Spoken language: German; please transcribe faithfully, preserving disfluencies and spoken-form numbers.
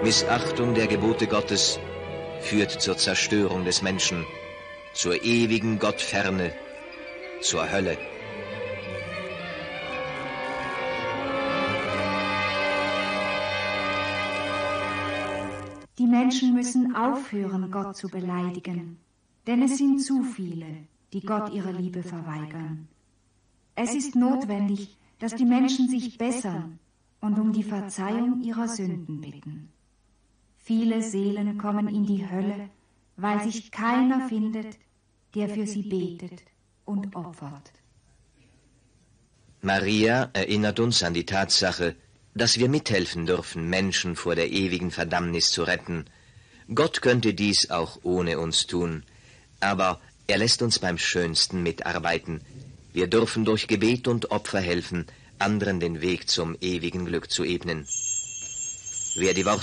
Missachtung der Gebote Gottes führt zur Zerstörung des Menschen, zur ewigen Gottferne, zur Hölle. Die Menschen müssen aufhören, Gott zu beleidigen, denn es sind zu viele, die Gott ihre Liebe verweigern. Es ist notwendig, dass die Menschen sich bessern und um die Verzeihung ihrer Sünden bitten. Viele Seelen kommen in die Hölle, weil sich keiner findet, der für sie betet und opfert. Maria erinnert uns an die Tatsache, dass wir mithelfen dürfen, Menschen vor der ewigen Verdammnis zu retten. Gott könnte dies auch ohne uns tun, aber er lässt uns beim Schönsten mitarbeiten. Wir dürfen durch Gebet und Opfer helfen, anderen den Weg zum ewigen Glück zu ebnen. Wer die Worte